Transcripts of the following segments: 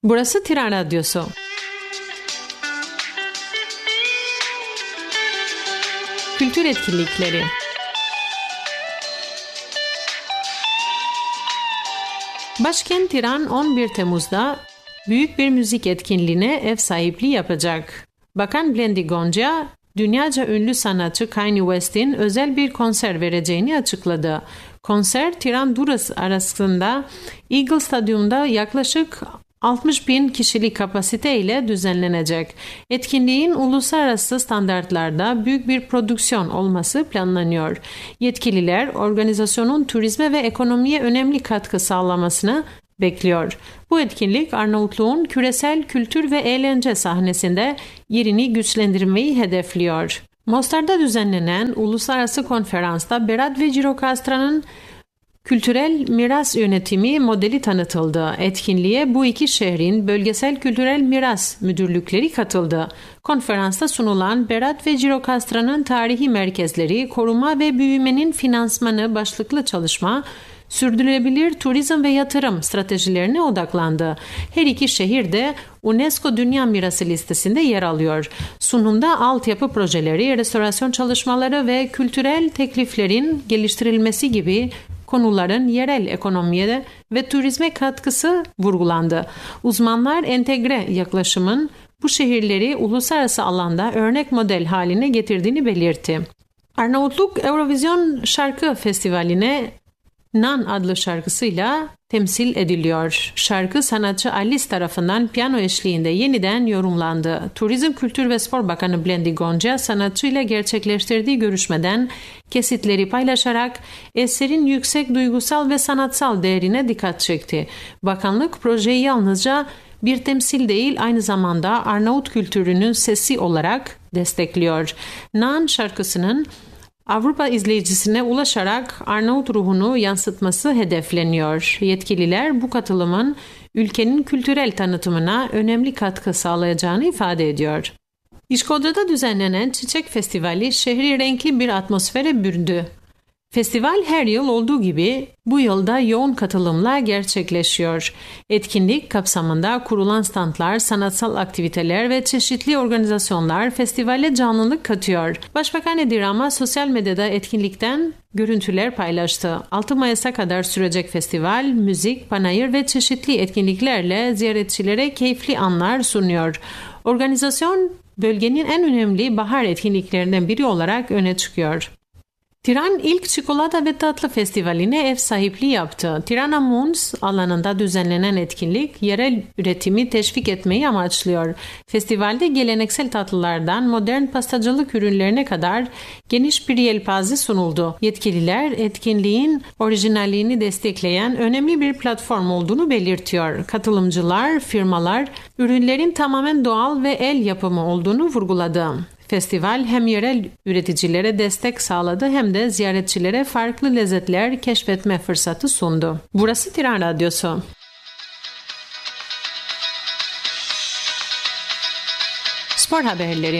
Burası Tiran Radyosu. Kültür etkinlikleri. Başkent Tiran 11 Temmuz'da büyük bir müzik etkinliğine ev sahipliği yapacak. Bakan Blendi Gonca, dünyaca ünlü sanatçı Kanye West'in özel bir konser vereceğini açıkladı. Konser Tiran-Durrës arasında Eagle Stadyum'da yaklaşık 60.000 kişilik kapasite ile düzenlenecek. Etkinliğin uluslararası standartlarda büyük bir prodüksiyon olması planlanıyor. Yetkililer organizasyonun turizme ve ekonomiye önemli katkı sağlamasını bekliyor. Bu etkinlik Arnavutluğun küresel kültür ve eğlence sahnesinde yerini güçlendirmeyi hedefliyor. Mostar'da düzenlenen uluslararası konferansta Berat ve Girocastra'nın kültürel miras yönetimi modeli tanıtıldı. Etkinliğe bu iki şehrin bölgesel kültürel miras müdürlükleri katıldı. Konferansta sunulan Berat ve Girocastra'nın tarihi merkezleri, koruma ve büyümenin finansmanı başlıklı çalışma, sürdürülebilir turizm ve yatırım stratejilerine odaklandı. Her iki şehir de UNESCO Dünya Mirası listesinde yer alıyor. Sunumda altyapı projeleri, restorasyon çalışmaları ve kültürel tekliflerin geliştirilmesi gibi konuların yerel ekonomiye ve turizme katkısı vurgulandı. Uzmanlar entegre yaklaşımın bu şehirleri uluslararası alanda örnek model haline getirdiğini belirtti. Arnavutluk Eurovision Şarkı Festivali'ne Nan adlı şarkısıyla temsil ediliyor. Şarkı sanatçı Alice tarafından piyano eşliğinde yeniden yorumlandı. Turizm, Kültür ve Spor Bakanı Blendi Gonca sanatçıyla gerçekleştirdiği görüşmeden kesitleri paylaşarak eserin yüksek duygusal ve sanatsal değerine dikkat çekti. Bakanlık projeyi yalnızca bir temsil değil, aynı zamanda Arnavut kültürünün sesi olarak destekliyor. Nan şarkısının Avrupa izleyicisine ulaşarak Arnavut ruhunu yansıtması hedefleniyor. Yetkililer bu katılımın ülkenin kültürel tanıtımına önemli katkı sağlayacağını ifade ediyor. İşkodra'da düzenlenen Çiçek Festivali şehri renkli bir atmosfere büründü. Festival her yıl olduğu gibi bu yılda yoğun katılımla gerçekleşiyor. Etkinlik kapsamında kurulan standlar, sanatsal aktiviteler ve çeşitli organizasyonlar festivale canlılık katıyor. Başbakan Edi Rama sosyal medyada etkinlikten görüntüler paylaştı. 6 Mayıs'a kadar sürecek festival, müzik, panayır ve çeşitli etkinliklerle ziyaretçilere keyifli anlar sunuyor. Organizasyon bölgenin en önemli bahar etkinliklerinden biri olarak öne çıkıyor. Tiran ilk çikolata ve tatlı festivaline ev sahipliği yaptı. Tirana Moons alanında düzenlenen etkinlik yerel üretimi teşvik etmeyi amaçlıyor. Festivalde geleneksel tatlılardan modern pastacılık ürünlerine kadar geniş bir yelpaze sunuldu. Yetkililer etkinliğin orijinalliğini destekleyen önemli bir platform olduğunu belirtiyor. Katılımcılar, firmalar ürünlerin tamamen doğal ve el yapımı olduğunu vurguladı. Festival hem yerel üreticilere destek sağladı hem de ziyaretçilere farklı lezzetler keşfetme fırsatı sundu. Burası Tiran Radyosu. Spor haberleri.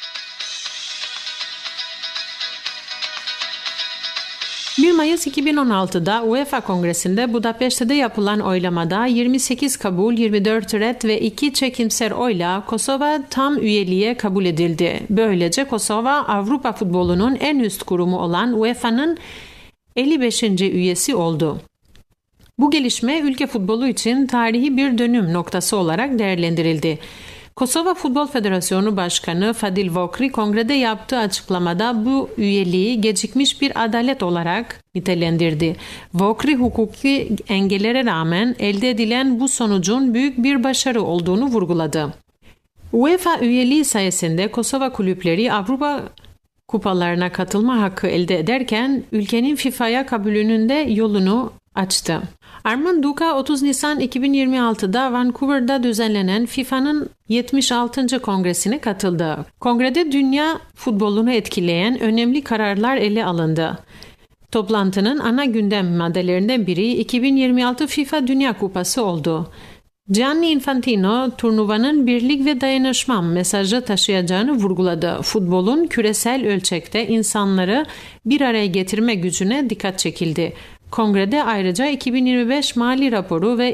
1 Mayıs 2016'da UEFA Kongresi'nde Budapeşte'de yapılan oylamada 28 kabul, 24 red ve 2 çekimser oyla Kosova tam üyeliğe kabul edildi. Böylece Kosova Avrupa futbolunun en üst kurumu olan UEFA'nın 55. üyesi oldu. Bu gelişme ülke futbolu için tarihi bir dönüm noktası olarak değerlendirildi. Kosova Futbol Federasyonu Başkanı Fadil Vokri kongrede yaptığı açıklamada bu üyeliği gecikmiş bir adalet olarak nitelendirdi. Vokri hukuki engellere rağmen elde edilen bu sonucun büyük bir başarı olduğunu vurguladı. UEFA üyeliği sayesinde Kosova kulüpleri Avrupa kupalarına katılma hakkı elde ederken ülkenin FIFA'ya kabulünün de yolunu açtı. Armand Duka 30 Nisan 2026'da Vancouver'da düzenlenen FIFA'nın 76. kongresine katıldı. Kongrede dünya futbolunu etkileyen önemli kararlar ele alındı. Toplantının ana gündem maddelerinden biri 2026 FIFA Dünya Kupası oldu. Gianni Infantino turnuvanın birlik ve dayanışma mesajı taşıyacağını vurguladı. Futbolun küresel ölçekte insanları bir araya getirme gücüne dikkat çekildi. Kongrede ayrıca 2025 mali raporu ve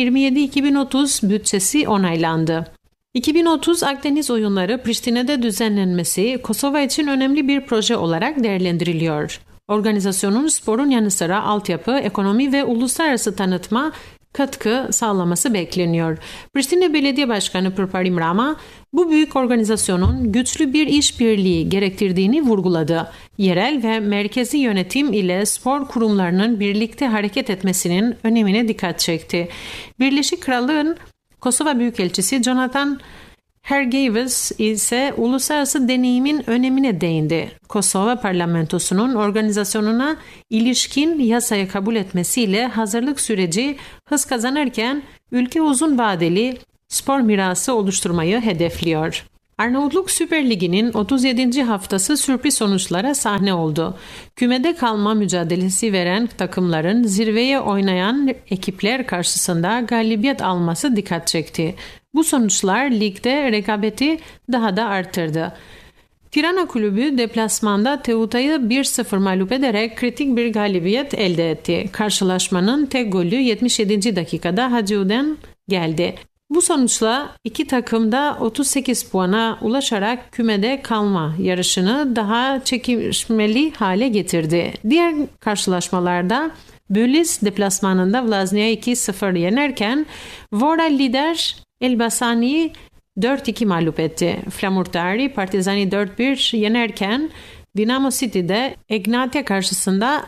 2027-2030 bütçesi onaylandı. 2030 Akdeniz Oyunları Priştine'de düzenlenmesi Kosova için önemli bir proje olarak değerlendiriliyor. Organizasyonun sporun yanı sıra altyapı, ekonomi ve uluslararası tanıtma katkı sağlaması bekleniyor. Priştine Belediye Başkanı Pırparim Rama, bu büyük organizasyonun güçlü bir işbirliği gerektirdiğini vurguladı. Yerel ve merkezi yönetim ile spor kurumlarının birlikte hareket etmesinin önemine dikkat çekti. Birleşik Krallık'ın Kosova Büyükelçisi Jonathan Hergeves ise uluslararası deneyimin önemine değindi. Kosova Parlamentosu'nun organizasyonuna ilişkin yasaya kabul etmesiyle hazırlık süreci hız kazanırken ülke uzun vadeli spor mirası oluşturmayı hedefliyor. Arnavutluk Süper Ligi'nin 37. haftası sürpriz sonuçlara sahne oldu. Kümede kalma mücadelesi veren takımların zirveye oynayan ekipler karşısında galibiyet alması dikkat çekti. Bu sonuçlar ligde rekabeti daha da arttırdı. Tirana Kulübü deplasmanda Teuta'yı 1-0 mağlup ederek kritik bir galibiyet elde etti. Karşılaşmanın tek golü 77. dakikada Hacıu'dan geldi. Bu sonuçla iki takım da 38 puana ulaşarak kümede kalma yarışını daha çekişmeli hale getirdi. Diğer karşılaşmalarda Bölis deplasmanında Vlaznia'yı 2-0 yenerken Vora lider Elbasani'yi 4-2 mağlup etti. Flamurtari Partizan'ı 4-1 yenerken Dinamo City'de Egnatia karşısında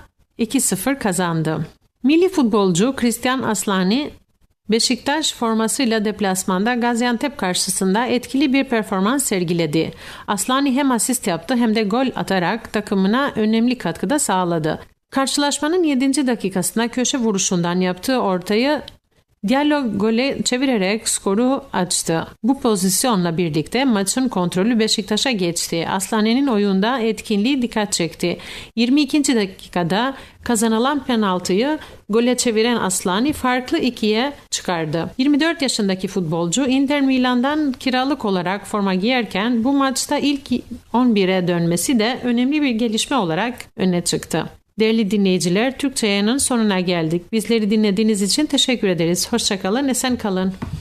2-0 kazandı. Milli futbolcu Christian Aslani Beşiktaş formasıyla deplasmanda Gaziantep karşısında etkili bir performans sergiledi. Aslani hem asist yaptı hem de gol atarak takımına önemli katkıda sağladı. Karşılaşmanın 7. dakikasında köşe vuruşundan yaptığı ortayı Diallo gole çevirerek skoru açtı. Bu pozisyonla birlikte maçın kontrolü Beşiktaş'a geçti. Aslani'nin oyunda etkinliği dikkat çekti. 22. dakikada kazanılan penaltıyı gole çeviren Aslani farklı 2'ye çıkardı. 24 yaşındaki futbolcu Inter Milan'dan kiralık olarak forma giyerken bu maçta ilk 11'e dönmesi de önemli bir gelişme olarak öne çıktı. Değerli dinleyiciler, Türkçe yayının sonuna geldik. Bizleri dinlediğiniz için teşekkür ederiz. Hoşça kalın, esen kalın.